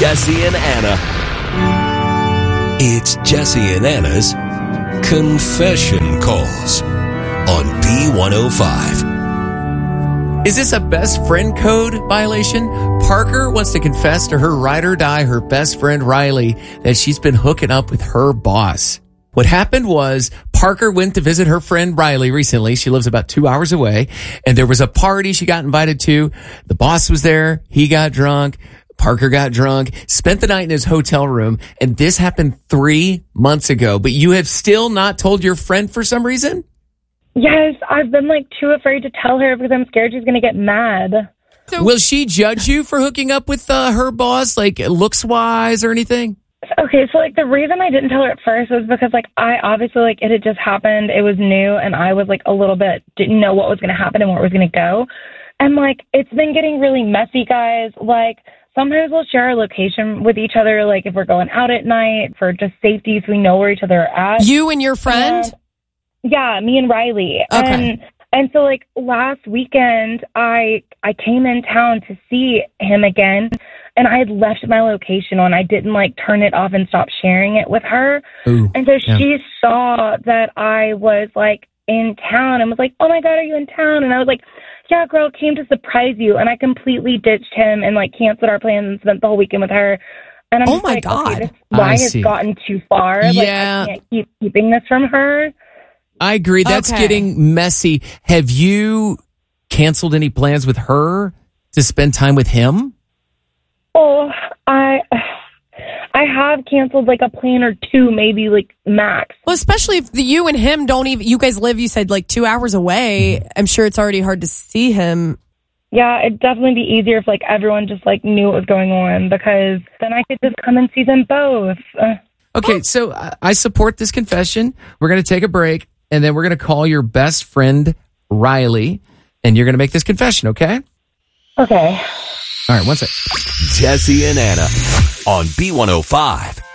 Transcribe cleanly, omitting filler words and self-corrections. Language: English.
Jesse and Anna. It's Jesse and Anna's Confession Calls on B105. Is this a best friend code violation? Parker wants to confess to her ride or die, her best friend Riley, that she's been hooking up with her boss. What happened was Parker went to visit her friend Riley recently. She lives about 2 hours away, and there was a party she got invited to. The boss was there. He got drunk. Parker got drunk, spent the night in his hotel room, and this happened 3 months ago. But you have still not told your friend for some reason? Yes, I've been too afraid to tell her because I'm scared she's going to get mad. So, will she judge you for hooking up with her boss, looks-wise or anything? Okay, so the reason I didn't tell her at first was because I obviously it had just happened. It was new, and I was a little bit didn't know what was going to happen and where it was going to go. And it's been getting really messy, guys. Sometimes we'll share our location with each other, if we're going out at night for just safety, so we know where each other are at. You and your friend? Yeah, me and Riley. Okay. And so last weekend, I came in town to see him again. And I had left my location on. I didn't turn it off and stop sharing it with her. Ooh, and so she saw that I was in town and was like, "Oh my God, are you in town?" And I was like, "Yeah, girl, came to surprise you." And I completely ditched him and canceled our plans and spent the whole weekend with her. And I'm oh my God, okay, this line has gotten too far. Yeah. I can't keep keeping this from her. I agree. That's getting messy. Have you canceled any plans with her to spend time with him? Oh, I have canceled a plan or two, maybe max. Well, especially if you and him don't even, you guys live, you said 2 hours away. I'm sure it's already hard to see him. Yeah, it'd definitely be easier if everyone just knew what was going on, because then I could just come and see them both. Okay, so I support this confession. We're going to take a break, and then we're going to call your best friend, Riley, and you're going to make this confession, okay? Okay. All right, one sec. Jesse and Anna on B105.